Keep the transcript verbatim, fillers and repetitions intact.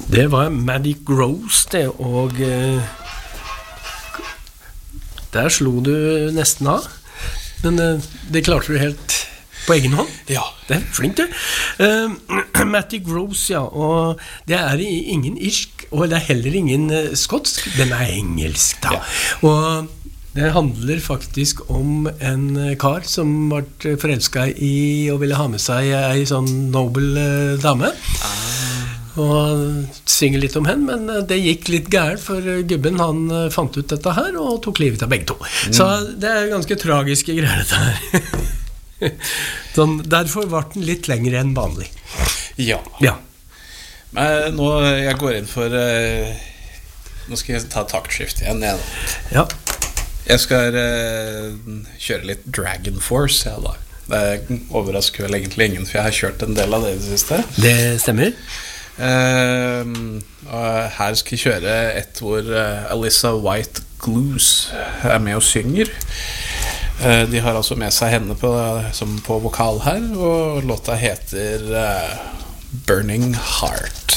Det var Maddie Gross det, og uh, der slo du nesten av, men uh, det klarte du helt på egen hånd. Ja. Det er flink du. Uh, Maddie Gross, ja, og det er ingen irsk, og det er heller ingen uh, skotsk, den er engelsk da. Ja. Og det handler faktisk om en kar som var forelsket i og ville ha med seg en sånn nobel uh, dame. Ah. Og synger litt om henne, men det gikk litt gærent, for gubben han fant ut dette her og tok livet av begge to. Mm. Så det er ganske tragiske greier dette her. Sånn, derfor var den litt lengre enn vanlig. Ja. Ja. Men nå jeg går inn for uh, nå skal jeg ta taktskift igjen jeg, ja. Jeg skal uh, kjøre litt Dragon Force ja, da. Det overrasker vel egentlig ingen, for jeg har kjørt en del av det i det siste. Det stemmer. Uh, og her skal jeg kjøre et hvor uh, Alyssa White Glues er med og synger. uh, De har altså med seg henne på, som på vokal her, og låta heter uh, Burning Heart.